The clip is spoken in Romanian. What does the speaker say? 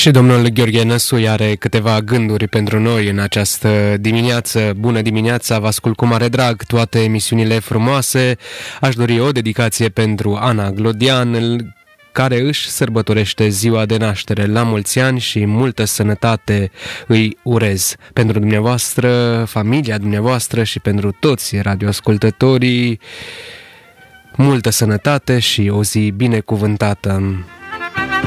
Și domnul Gheorghe Năsu are câteva gânduri pentru noi în această dimineață. Bună dimineața, vă ascult cu mare drag toate emisiunile frumoase. Aș dori o dedicație pentru Ana Glodian, care își sărbătorește ziua de naștere. La mulți ani și multă sănătate îi urez. Pentru dumneavoastră, familia dumneavoastră și pentru toți radioascultătorii, multă sănătate și o zi binecuvântată.